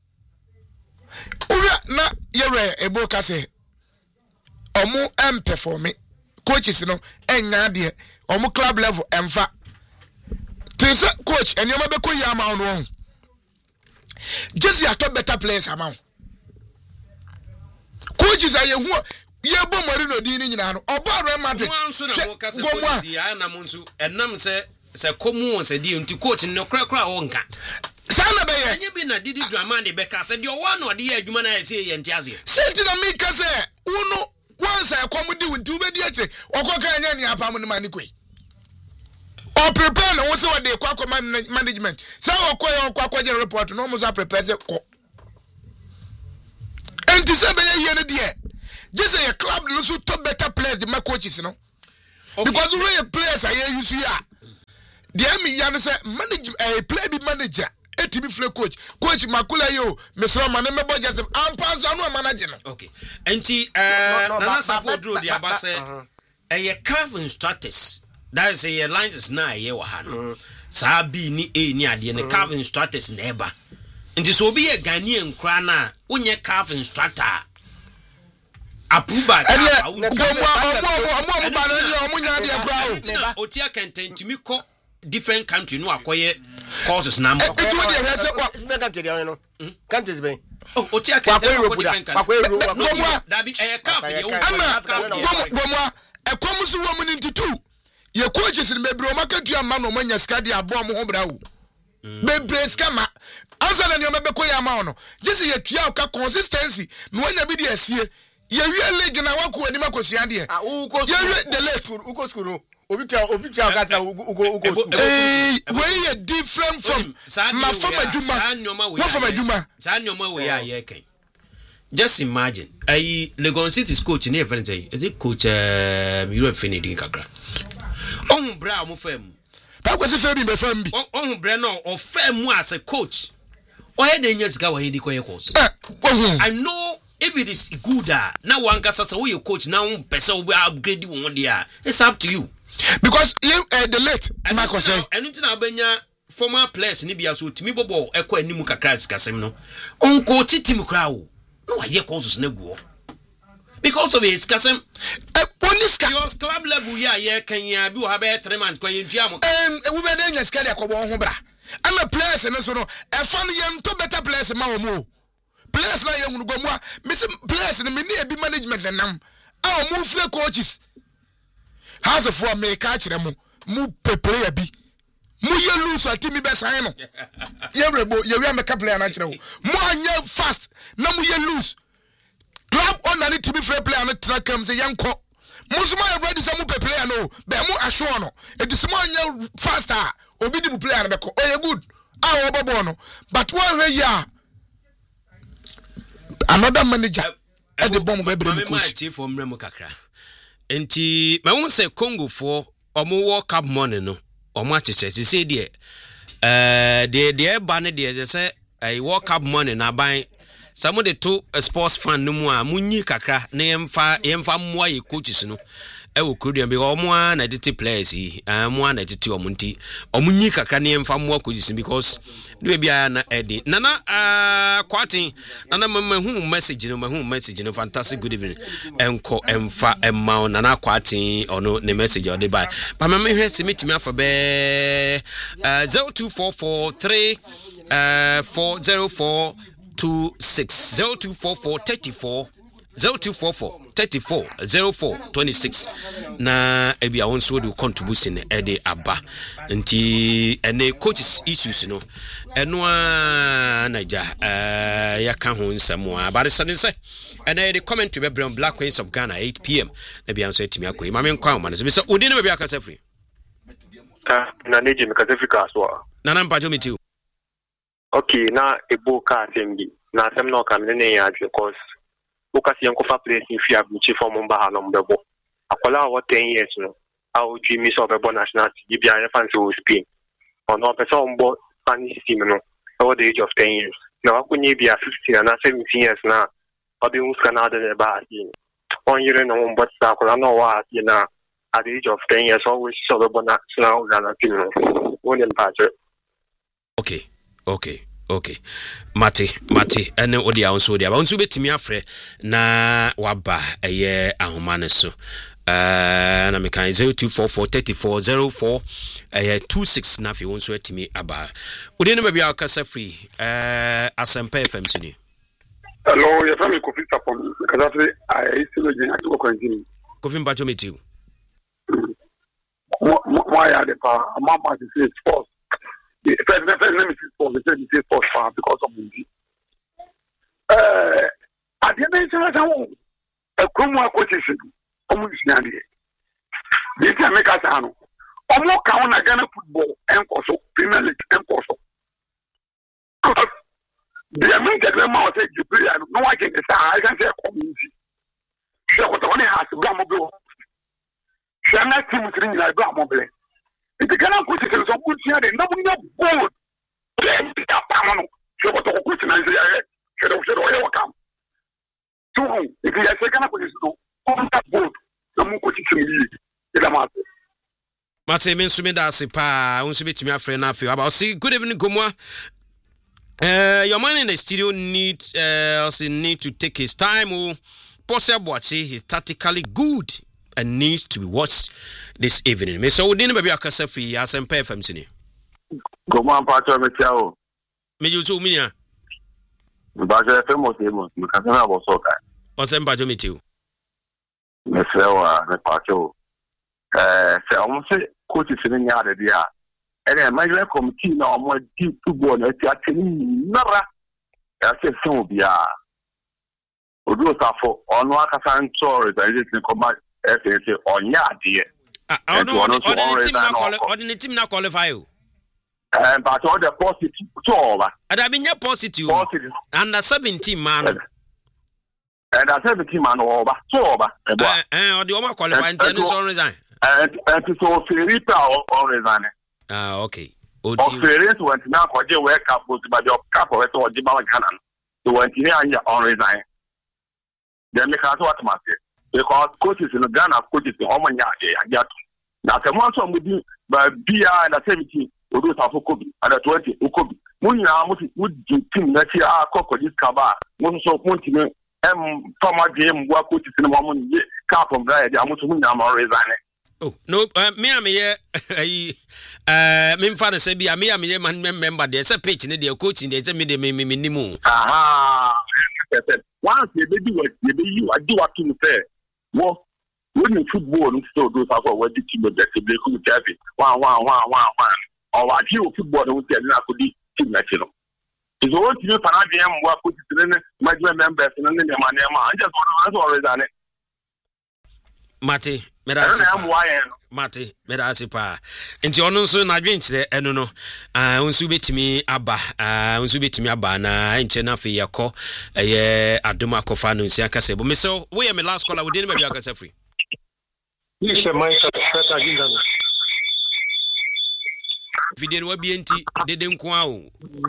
ura na ye re ebo ka say omo em perform coaches no enya de omo club level emfa tese coach enyoma be ko yi ama no just ya to better players amount coaches are you ye bo Marino di ni nyina no obo Real Madrid gomwa ya na monsu enam se se komu se di nti coach no kra kra wonka sana be ye Anya bi na Didi Drama de beka se de owa no de ye adwuma na ye se ye ntiase. senti na me ka se uno once I come di unti ubedi ache okoka anya ni apam no mani koi or prepare no say what they kwakọ management say okoye okwakọ general report no mo say prepare say ko enti say be ye no de just say a club no so to better players the my coaches no okay. Because the way players are use here the me yan say manage a play be manager etimi free coach coach makula yo mesro man me budget am pass on manager no okay enti eh Nana Safo draw the abase a carve instructors that is a lines is na ye wa ha no sa bi ni e ni ade ne carve instructors na eba enti so obi ye Ghanaian kra na unye carve instructor approve by Otia Kenten timi ko different country no akoye courses na mo different country dey no countries be oh Otia Kenten ko different country da bi e ka fe ye bomwa e kom so wo mu ninty two ye coaches ni bebre o makatu ama no manya skadi abo mo ho bra wo bebre skama ansa na ni o mebeko ya ma no just ye tua ka consistency no anya bi de asie ye wie league na wako ani makosia de ah uko the late uko skuru obi tia obi tia kata uko uko eh we are different from ma from aduma what from aduma sa nyoma we ya ye kan just imagine ai Legon City's coach na friend say is it coach uh, Europe Finidi kakra on bra mo fam ba kwesi fam be fam bi on bra no o fam as a coach o he dey nyes ga wa he di koye course I know if it is good uh, now one can say we coach now person will upgrade one there it's up to you because you uh, the late Marco say anything abenya former players ni bia so timi bobo ekọ animu kakra sikasem no on coach team kra wo no aye courses na guo because of his kasem Oniska your club level ya ye kan ya bi wo ha be three months kwa ye ntua mo em we be dey nyaska de akobo ho bra ana players no so no e fan ye to better players ma wo mo players na ye ngunu gomwa miss players ni me bi management nam ah mu free coaches has for me ka kire mu mu pe player bi mu ye lose atimi be san no ye rebo ye wi ameka player na kire wo mu anya fast na mu ye lose club owner ni timi free player na tra kam se yanko musuma ye ready say mu pe player no be mu asho no e di smo anya fast ah obi di mu player na be ko oh ye good ah obobo no but one way ya another manager at the bomb be bring coach for mremu kakra enti ma won say Congo for omo World Cup money no omo achese say de eh de de ba ne de say eh World Cup money na ban some de to sports fan no mu a munyi kakra na yemfa yemfa moa ye coaches no e wo kudu be omo na de players yi omo na de omo nti omo nyi kakra na yemfa moa coaches because de bia na edi nana uh kwatin nana mahu message no mahu message no fantastic good evening enko emfa emma nana kwatin ono ne message o de by ba me hwe se metimi afa be uh zero two four four three uh four zero four two six zero two four four three four zero two four four three four zero four two six na ebi a wonso do contribution e de aba nti ene coaches issues no eno a naija eh ya ka ho nsamo a bare sane se ene de comment to be Black Queens of Ghana eight p m na bia nso etimi akoyi ma me nkwa ma no so odi na bia akasa free ah na neji me kasa free ka so na na mpajo meti okay na ebo ka sembi na sem no ka me ne ya because because yanko fa place in fia buchi for mumba ha no mbebo akola wa ten years no how dream is of a national team bia ya fancy wo Spain ono person mbo Spanish team no over the age of ten years na akunye bia fifteen and seventeen years na obi us Canada ne ba yi on year no mbo sa akola no wa yi na at the age of ten years always so the national team no one in patch. Okay okay okay mate mate ene odi a onso odi aba onso betimi afre na waba eye ahoma ne so eh na me kan zero two four four three four zero four eh two six na fi onso etimi aba odi ne ba bia kasa free eh Asempa F M sini hello ya family Kofi Sapon kasa free I still again I go continue Kofi mbacho metiu mo mo ya de pa mama say sports first first name is sports they say sports fan because of movie eh ade na nsa sa wo ekromu akochisi omu nsiande dey say make us ano omu ka won na Ghana football enkoso Premier League enkoso the main get them out take the player no one can say I can say community so what one has to go mobile so na team three na go mobile it Ghana akochisi so good here dey no no goal then that pamano so what akochisi na say so so so what come so if you say Ghana akochisi so on that board no mo akochisi ni ila ma Mate men sumi da se pa unsu betimi afre na afi about see good evening Gomwa. Uh, your man in the studio need uh, also need to take his time. Oh, possible what say he's tactically good and needs to be watched this evening. Me so didn't baby akasa fi asem F M sini. Gomwa mpacho me tiao. Me you so minia. Mpacho F M mo se mo me kasa na bo soka. Asem mpacho me tiao. Me sewa me mpacho. Eh, se omo se coach sini nya de dia. Ene management committee na omo di football na ti ateni nara. Ya se so bia. Odu safo ono akasa nto organization koma F A C onya ade. Ah, ono ono team na qualify, ono team na qualify o. Eh, but all the positive to over. Ada binya positive. Positive. Under seventeen man. And that seventeen man over. So over. Eh, eh, odi omo qualify nti so resign. And and so Felipe on resign. Ah, okay. O Felipe went now for the work up with by the cap of it or the Balakan. So when he on resign. Then make us what must because coaches in Ghana coaches in Oman Yard. Now the one song with you by B R and the seventeen will do some Kobe and the twenty Ukobi. Munya would do team that year coco this kaba. One so continue M former game work coaches in the woman cap of guy the Amutumunam resign. Oh no, uh, me am here. Uh, me mfa na say bia me am here man member there say pitch ne there coaching there say me dey me me nimu. Aha. Once you be what you be you I do what you say. Well, when you football you still do something what the team that they could have it. One one one one one. Or what you football you say na could team national. Is what you for na dem work with the management members and then the man I just want to always done it. Mate Mate meda asipa nti ono nso na dwenkyere eno no ah unsu betimi aba ah unsu betimi aba na enche na fe yakọ eye adoma kofa no nsia kase bo me so we me last caller we dey maybe akase free Yes my secretary ginga video wa bi enti dede nko a o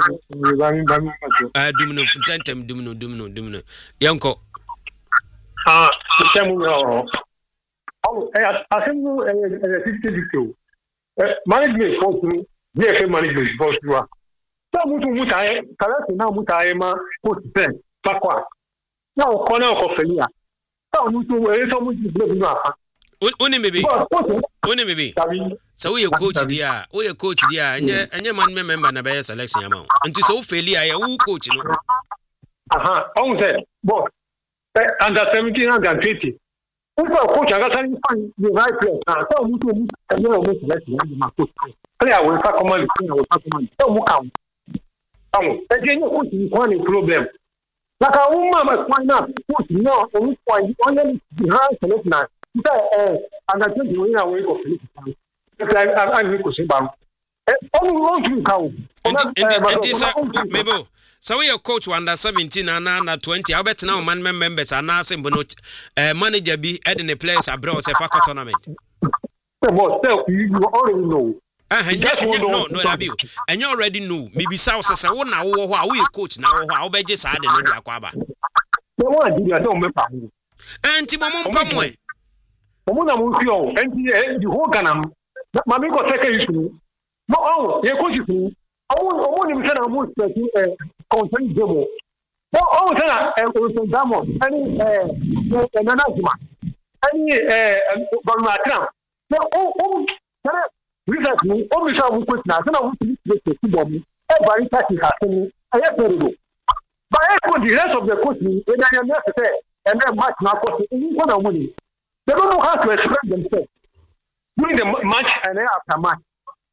ah dumno funtantem dumno dumno dumno yanko ah temu no Oh, I think uh, fifty uh, management for to D F A management for to. So mutu mutai, kala na mutai ma post ten, pakwa. Now corner of Felia. So mutu e so mutu blow no afa. Oni maybe. Oni maybe. So we coach dia, we coach dia, enye enye man member na be selection ama. Nti so Felia ya wo coach no. Aha, on say, boy. Under seventeen and twenty. Uko coach angasa ni find the right place. Ah, so mutu mutu enye o mutu let me ma coach. Player will fa command, player will fa command. So mu kam. Amo, enye ni coach ni kwa ni problem. Laka uma ma kwa na coach no, o mu kwa only behind select na. Ita eh anga twenty we na we go finish. Like I I ko se ba. Eh, o mu won tu ka o. Enti sa mebo. So we your coach under seventeen and under twenty. I bet now man members are now saying uh, manager be heading the players abroad say for tournament. But still, you already know. Uh, and yeah, yeah, no, no, Abi. And you already know. Maybe South says, "Oh, now we coach now. How about just add another aquaba?" No one did. I don't remember. And Timon Pamwe. Omuna Mufio, and the whole Ganam. Mammy got second issue. No, oh, your coach is. I want him to tell us that concern demo. No, oh, tell us Damo, any Nanazima, any Balmatram. No, oh, oh, recently, oh, Mister Wukwit now, I want to listen to them. Everybody touches us. I have to go. But I put the rest of the coaching, when I am necessary, and then match now, one of money. They don't know how to express themselves during the match and then after match. Tell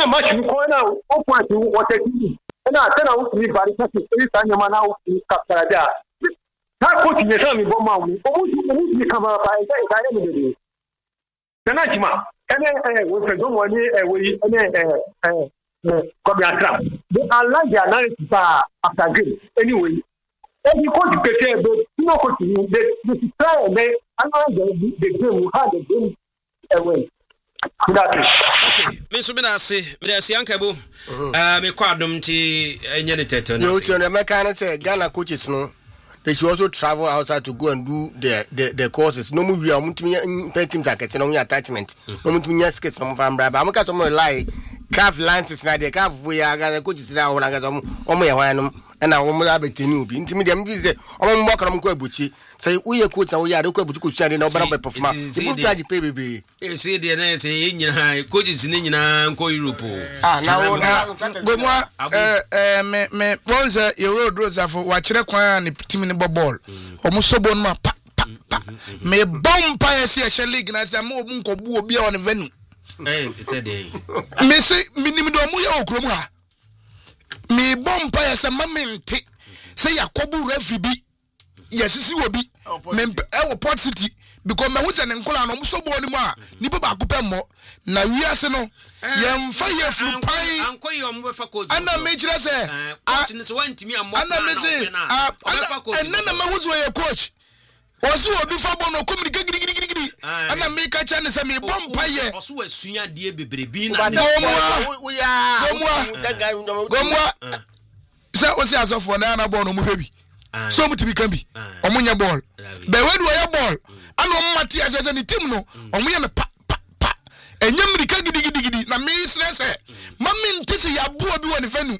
match ni ko na o point wo te ti na te na wo ni bari ta ti ni sa nyama na wo ni kapara da ta coach ni sa mi bo ma wo o mu mu ni kama ba e ga e me de na jima ene eh wo se do mo ni eh wo yi ene eh eh ko bi atra the alaja na ti ba after game anyway e di coach pete be no coach ni de the try me alaja the game how the game away okay me so me na se me da se ankabo eh me kwa dom ti enye ne teto no you know America na say Ghana coaches no they should also travel outside to go and do the the, the courses no mu wi am ntimi pen teams akese no mu attachment no mu ntimi skills no mu fa mbra ba am ka so mo lie calf lances na de calf we aga coaches na ho na ga so mo ye hwan no na wo mo abeteni obi ntimi dem bi say o mo mbokara mo ko abuchi say wo ye coach na wo ya de ko abuchi ko suade na wo bara perform you go charge pay bebe e say de na say nyina coaches ni nyina nko Europe ah na wo gbemu eh eh me me bonza ye road roads afo wa kire kwan ne team ni ball o mo sobo no pa pa pa me bomba ye se she league na say mo nko bu obi on venue eh it's a day me say minimum do mo ye okrom ha me bomba ye se mamenti say yakobu referee bi yesisi obi me e wo Port City because me wose ne nkola no so bo ni mu a ni ba ko pe mo na wiase no ye mfa ye flu pai anko ye mo be fa coach ana me kire se coach ni so wantimi ammo ana me se ana na me wuzo ye coach osu obi fa bo no communicate gidi gidi gidi ana me ka cha ne se me bomba ye osu asua de bebrebi na wo ya gomwa se osi asofo na na bo no mu hwebi so muti bi kan bi omunya ball be we do ya ball ana o mati asese ni team no omunya me pa pa pa enye mrika gidi gidi gidi na me stress e mami ntisi ya bu obi woni venu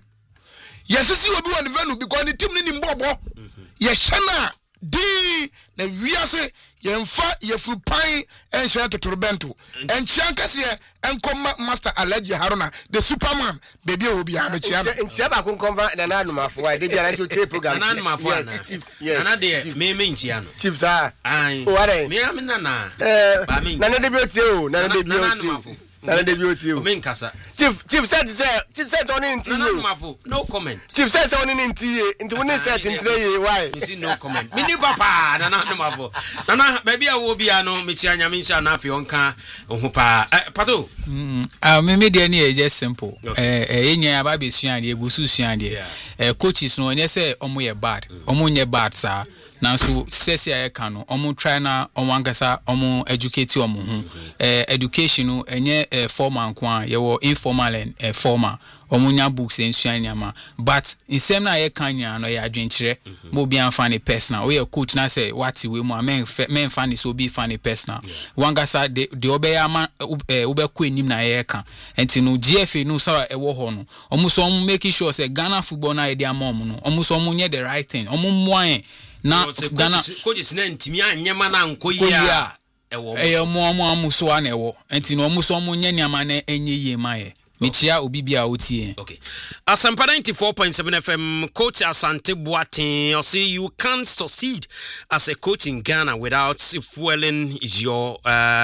yesisi obi woni venu because ni team ni mbobo ye shana di na wiase ye mfa ye furu pan en hwe totorbento en chiankase enkom master Alhaji Haruna the superman baby obi ano chia no en chia ba konkomba na na numafo wa de bia na so tie program na numafo na na de me me nchia no chief sir ai o are me am na na eh na na de bi otie o na na de bi otie na de bi otie o me nkasa chief chief said say chief said on in tie o no comment chief said on in tie into one set in three why you see no comment me ni papa na na numafo na na baby a wo bia no me chia nyame nsha na afi onka ho pa pato mm ah me me de na e just simple eh eh enya aba be suan de egusu suan de eh coaches no onye say omo ye bad omo nye bad sa nanso sesi aye kan no omo try na omo ankasa omo educate omo hu eh education no enye eh, formal kwa ye wo informal and eh, formal omo nya books en suan nyama but insem na aye kan nya no ye adwenkyere mo bi anfa ne personal we coach na say what we mo men men fan is obi fan ne personal wangasa de de obeya ama obekọ enim na ye kan enti no G F A no so e wo ho no omo so omo make sure say Ghana football na e dey am omo no omo so omo nye the right thing omo moan na Ghana coaches na ntimi anyema na nkoyi a ewo e omo omo amu so na ewo enti no omo so omo nye nyama na enye yie maye Michia Ubibia Otie. Okay. Asampa ninety-four point seven F M, Coach Asante Boateng. I'll say you can't succeed as a coach in Ghana without fueling your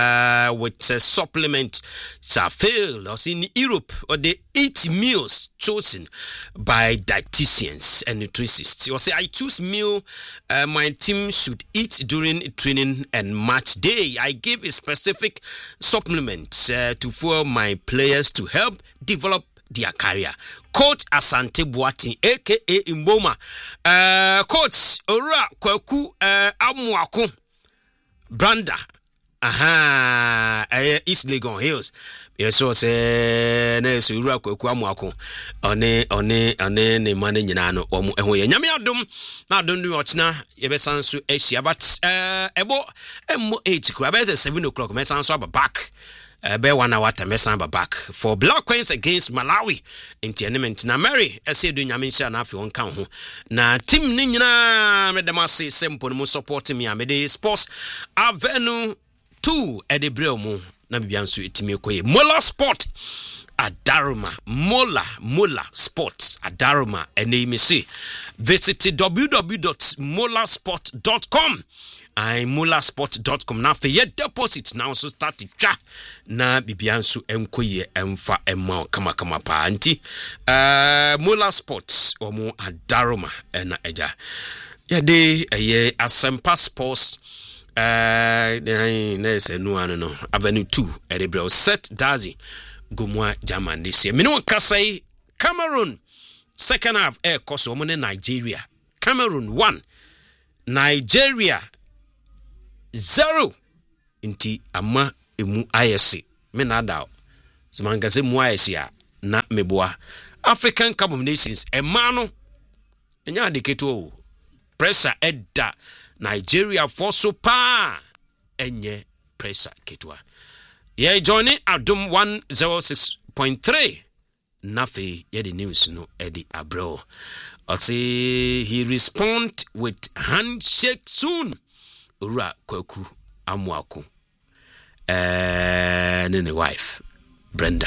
uh with a supplement. It's a fail. I'll say in Europe, or they eat meals chosen by dietitians and nutritionists. You'll say I choose meal uh, my team should eat during training and match day. I give a specific supplement uh, to fuel my players to help develop their career. Coach Asante Boateng, aka Mboma. Uh, Coach Ora Kwaku uh, Amuako Branda. Aha, uh, East Legon Hills. Yes, so say na so Ora Kwaku Amuako. One one one ne mane nyina no omo eho ye. Nyame adom na adom du ochina ye be sanso ehia but uh ebo emo eight kura be seven o'clock me sanso aba back. Uh, be one hour time mesan back for Black Queens against Malawi in tournament na Mary ese do nyame nsia na afi won kan ho na team ni nyina medama se simple mo support me amede sports avenue two edebrel mu na bibia nso etimi koye Mola Sport Adaruma Mola Mola Sports Adaruma ene mi se visit w w w dot mola sport dot com I mulasport dot com na fe ye deposit na so start twa na bibia nso enkoye emfa emma kama kama pa anti uh, Mulasport omo adaroma na eja ya de eye Asempa Sports uh na se no ano no Avenue two erebrel set dazi gomwa German this year. Mino kasai Cameroon second half air course omo ne Nigeria. Cameroon one, Nigeria zero. Inti ama emu I S C. Me na dao. Semangase mu I S C a na meboa. African Cup of Nations emano. Enya adeketo pressure edda Nigeria for so pa enye pressure ketwa. Ye joining Adum one oh six point three. Nafi ye the news no Eddie Abro. I say he respond with handshake soon. Ura Kweku Amwaku. Eh, nene wife Brenda.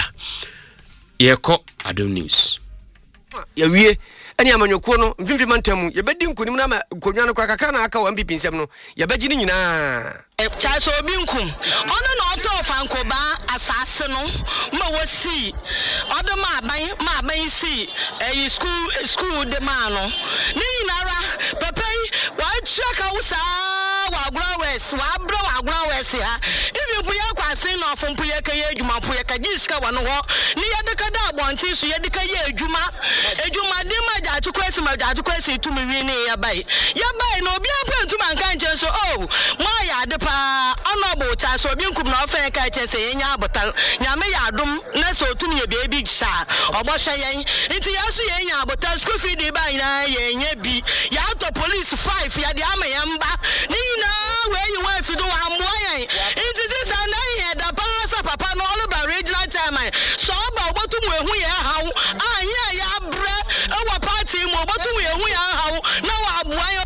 Yeko Adum news. Ya wie ani amanyoko no mfimfi mantamu ye bedi nkunim na konwa no krakaka na aka wa M P P nsem no ye begi ni nyina cha so obi nkum ono na oto fankoba asase no ma wasi odo ma aban ma aban si eh school school de ma no ni nyinara papai wa chaka usa wa agura wes wa bro wa agura wes ha ibi puya kwase no ofo puya ka ye adwuma puya ka jiska wa no ho ni ye de ka da abonti so ye de ka ye adwuma adwuma de ma ja tukwesi ma ja tukwesi tumi wi ni ya bai ya bai no obi apantu man kan je so oh ma ya de pa honorable cha so obi nkum na ofa ka che se yenya abotal nyame ya adom na so tumi ye be bi sha obo hwe yen nti ya so yenya abotal school fee de bai na yenya bi ya to police five ya de ama yamba ni na we yi wa fi do wa mbo yen nti se sa na ye da pa sa papa no all ba regional chairman so ba obotu mu ehu ye hawo anya ya bre e wa party mu obotu mu ehu ya hawo na wa aboa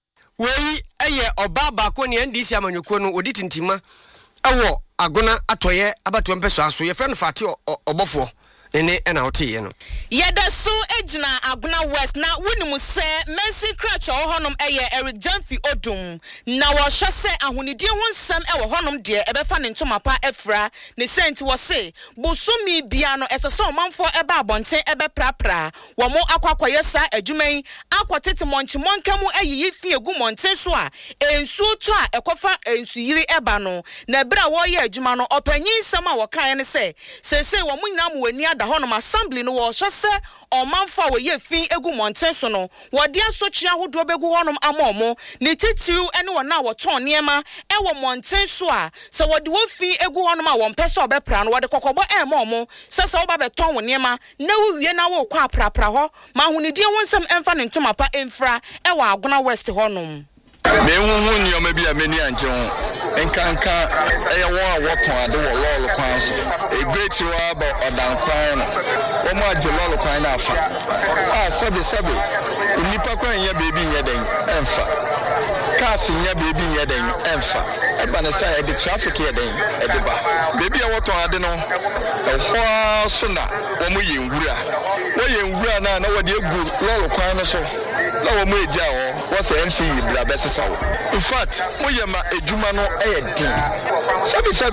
wei eye oba ba ko ne N D C amanyoko no odi tintima ewo agona atoye abato mpeso aso ye friend fati obofo nene ena hotiye no yeda so ejina agona west na wunimu se Mercy Crouch ohonom eye Eric Jamfi Odum na wo hwese ahonidie ho nsam e wo honom de ebefa ne ntomapa efra ne senti wo se bosumi bia no esese omanfo eba abonten ebe prapra wo mo akwakoye sa adwuman akwotete monchi monkamu ayiyi fi egu monten so a ensu to a ekofa ensu yiri eba no na bra wo ye adwuma no opanyin nsam a wo kan ne se sese wo munyina mo wani da honom assembly no wo hwese omanfo wo ye fi egu monten so no wo de asotwea hodo begu honom amomo ne titiu ene wo na wo ton niema e wo monten so a se wo de wo fi egu honom a wo mpese obepra no wo de kokobo e momo se se wo ba beton wo niema na wo wie na wo kwa prapra ho ma hunidie wonsam emfa ne ntomapa emfra e wo agona west honom me huhu nyoma bi a meni anche ho enkanka eye wo a woton ade wo lolo kwan so e great wa ba odan kwan no wo mo age lolo kwan na afa ah sabe sabe nipa kwan ya bebi nya den emfa cars nya bebi nya den emfa e ba ne say e de traffic ya den e de ba bebi a woton ade no e ho so na wo mo ye nwura wo ye nwura na na wo de egu lolo kwan no so na wo mo eja ho wo say M C bra bese in fact moye ma eduma no eyedin sabi sabi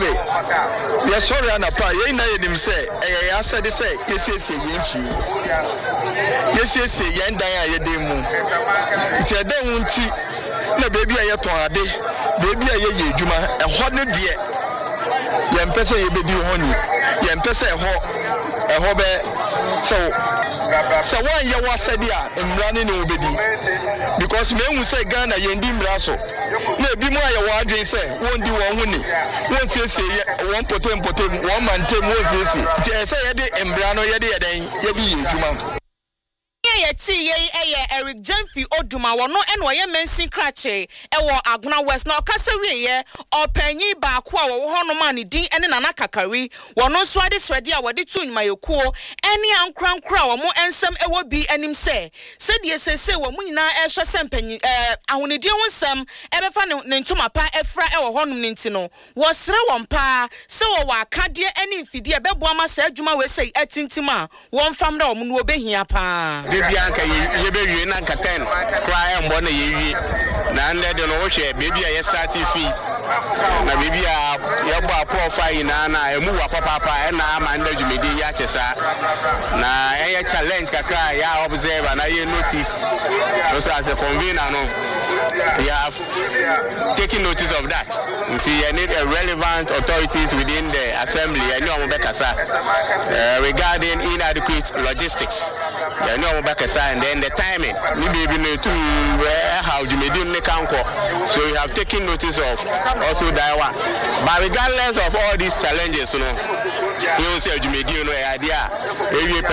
ya sorry ana pa ye na ye nim say eh ya said say yesiesie ye nfi yesiesie ye ndan a ye dem mu nti edan wunti na bebi a ye ton ade bebi a ye ye eduma eho ne de ye mpese ye bebi ho ni ye mpese eho eho be so so one year was said ya emrani no obedi because me hu say Ghana yendi mra so na ebi mu aye wa adwen say won di won hu ni won siesie won potem potem won mantem won siesie je say ye de emra no ye de ye den ye bi yedwuma ye ti ye eye Eric Jamfi Oduma wono ene wo ye Mercy Crouch e wo agona west na okasa wie ye opanyi ba ko a wo hono ma ne din ene nana kakari wono so ade swede a wode tu nyuma yekuo ene ankrankra wo mo ensem e wo bi anim se se de sese wo mu nyina e hwe sempanyi eh ahonedie wo nsem e befa ne ntoma pa efra e wo hono ne ntino wo sere wo mpa se wo wa akade ene mfidie bebo ama sa adwuma we sei atintima wo mfam da wo mu no obehia pa ebi anka ye be wie na nka ten kra embo na ye wie na nde de no wo hwe baby a ye start fee na baby a ye bo apofa yi na na emu wa papa papa na ama nda dwumedi ya chesa na eye challenge kakra ya observe na ye notice so as a convener no we have taken notice of that. You see, I need a relevant authorities within the assembly. I know I'm uh, regarding inadequate logistics. I know I'm and then the timing. Maybe even to how you may do the council. So we have taken notice of also that one. But regardless of all these challenges, you know, you say you may do no idea.